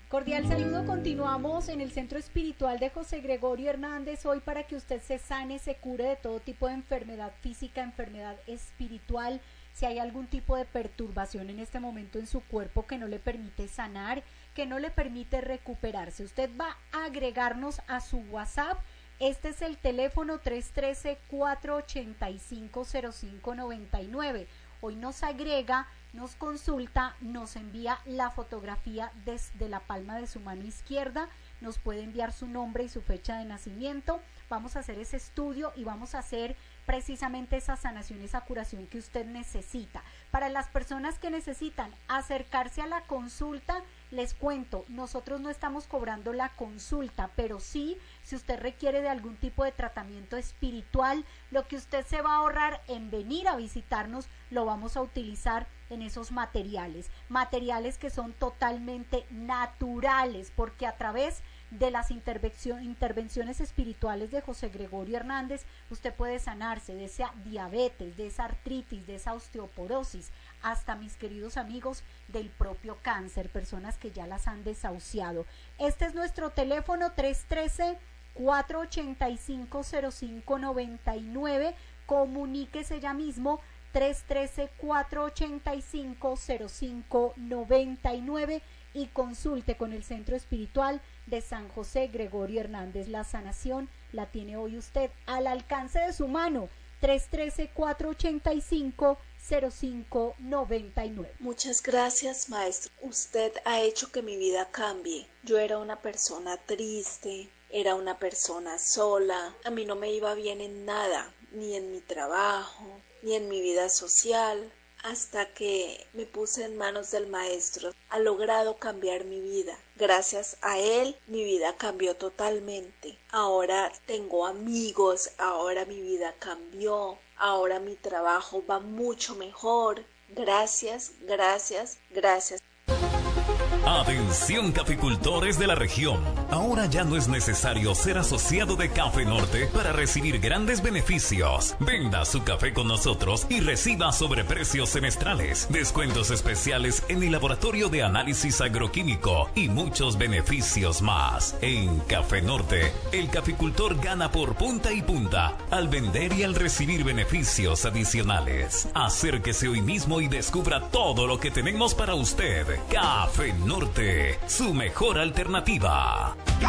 Cordial saludo, continuamos en el Centro Espiritual de José Gregorio Hernández, hoy para que usted se sane, se cure de todo tipo de enfermedad física, enfermedad espiritual. Si hay algún tipo de perturbación en este momento en su cuerpo que no le permite sanar, que no le permite recuperarse, usted va a agregarnos a su WhatsApp. Este es el teléfono 313-485-0599. Hoy nos agrega, nos consulta, nos envía la fotografía desde la palma de su mano izquierda, nos puede enviar su nombre y su fecha de nacimiento. Vamos a hacer ese estudio y vamos a hacer precisamente esa sanación, esa curación que usted necesita. Para las personas que necesitan acercarse a la consulta, les cuento, nosotros no estamos cobrando la consulta, pero sí, si usted requiere de algún tipo de tratamiento espiritual, lo que usted se va a ahorrar en venir a visitarnos, lo vamos a utilizar en esos materiales que son totalmente naturales, porque a través de las intervenciones espirituales de José Gregorio Hernández, usted puede sanarse de esa diabetes, de esa artritis, de esa osteoporosis, hasta, mis queridos amigos, del propio cáncer, personas que ya las han desahuciado. Este es nuestro teléfono 313-485-0599, comuníquese ya mismo 313-485-0599 y consulte con el Centro Espiritual de San José Gregorio Hernández. La sanación la tiene hoy usted al alcance de su mano. 313-485-0599. Muchas gracias, maestro. Usted ha hecho que mi vida cambie. Yo era una persona triste, era una persona sola. A mí no me iba bien en nada, ni en mi trabajo, ni en mi vida social. Hasta que me puse en manos del maestro, ha logrado cambiar mi vida. Gracias a él, mi vida cambió totalmente. Ahora tengo amigos, ahora mi vida cambió, ahora mi trabajo va mucho mejor. Gracias, gracias, gracias. Atención, caficultores de la región. Ahora ya no es necesario ser asociado de Café Norte para recibir grandes beneficios. Venda su café con nosotros y reciba sobreprecios semestrales, descuentos especiales en el laboratorio de análisis agroquímico y muchos beneficios más. En Café Norte, el caficultor gana por punta y punta al vender y al recibir beneficios adicionales. Acérquese hoy mismo y descubra todo lo que tenemos para usted. Café Norte, su mejor alternativa.